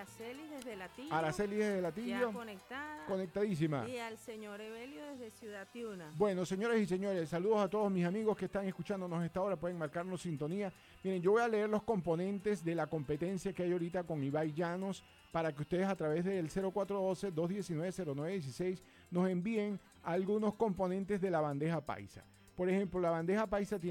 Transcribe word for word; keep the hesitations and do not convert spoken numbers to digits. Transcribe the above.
Araceli desde Latillo. Araceli desde Latillo. Ya conectada. Conectadísima. Y al señor Evelio desde Ciudad Tiuna. Bueno, señoras y señores, saludos a todos mis amigos que están escuchándonos a esta hora. Pueden marcarnos sintonía. Miren, yo voy a leer los componentes de la competencia que hay ahorita con Ibai Llanos para que ustedes a través del cero cuatro uno dos, dos uno nueve, cero nueve uno seis nos envíen algunos componentes de la bandeja paisa. Por ejemplo, la bandeja paisa tiene